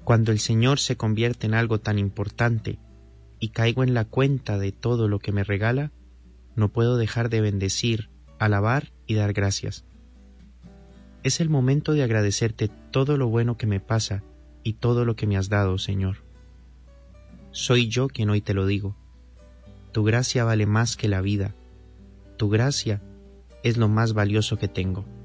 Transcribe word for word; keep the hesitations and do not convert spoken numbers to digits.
Cuando el Señor se convierte en algo tan importante y caigo en la cuenta de todo lo que me regala, no puedo dejar de bendecir, alabar y dar gracias. Es el momento de agradecerte todo lo bueno que me pasa y todo lo que me has dado, Señor. Soy yo quien hoy te lo digo. Tu gracia vale más que la vida. Tu gracia es lo más valioso que tengo.